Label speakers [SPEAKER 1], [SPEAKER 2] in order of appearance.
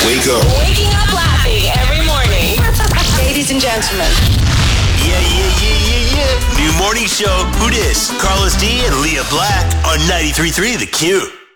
[SPEAKER 1] Wake up.
[SPEAKER 2] Waking up laughing every morning. Ladies and gentlemen.
[SPEAKER 3] Yeah. New morning show. Who dis? Carlos D and Leah Black on 93.3 The Q.